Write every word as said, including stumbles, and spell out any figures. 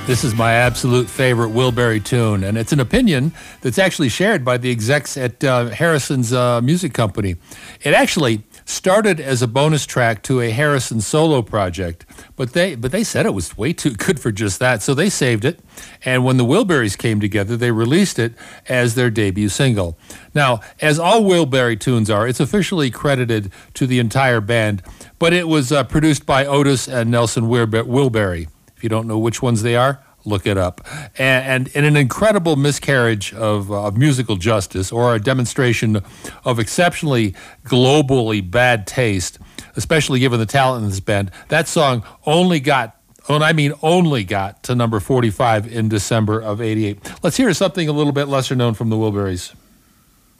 This is my absolute favorite Wilbury tune, and it's an opinion that's actually shared by the execs at uh, Harrison's uh, music company. It actually started as a bonus track to a Harrison solo project, but they but they said it was way too good for just that, so they saved it, and when the Wilburys came together, they released it as their debut single. Now, as all Wilbury tunes are, it's officially credited to the entire band, but it was uh, produced by Otis and Nelson Wilbury. If you don't know which ones they are, look it up. And, and in an incredible miscarriage of, uh, of musical justice, or a demonstration of exceptionally globally bad taste, especially given the talent in this band, that song only got, and I mean only got, to number forty-five in December of eighty-eight. Let's hear something a little bit lesser known from the Wilburys.